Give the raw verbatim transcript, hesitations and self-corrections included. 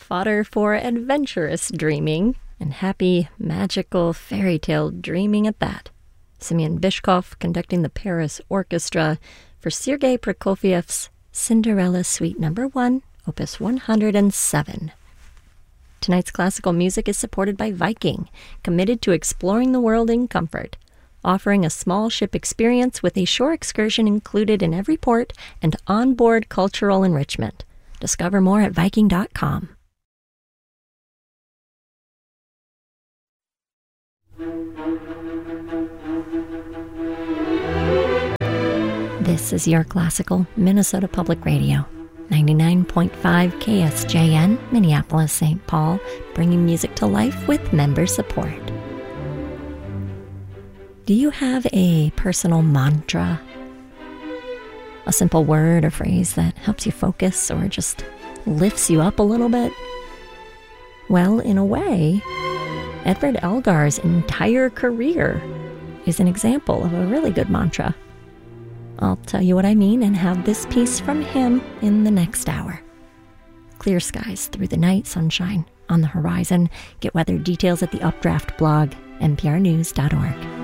fodder for adventurous dreaming, and happy, magical fairy tale dreaming at that. Semyon Bychkov conducting the Paris Orchestra for Sergei Prokofiev's Cinderella Suite Number one, Opus one hundred seven. Tonight's classical music is supported by Viking, committed to exploring the world in comfort, offering a small ship experience with a shore excursion included in every port and onboard cultural enrichment. Discover more at Viking dot com. This is your classical Minnesota Public Radio, ninety-nine point five K S J N, Minneapolis, Saint Paul, bringing music to life with member support. Do you have a personal mantra? A simple word or phrase that helps you focus or just lifts you up a little bit? Well, in a way, Edward Elgar's entire career is an example of a really good mantra. I'll tell you what I mean and have this piece from him in the next hour. Clear skies through the night, sunshine on the horizon. Get weather details at the Updraft blog, n p r news dot org.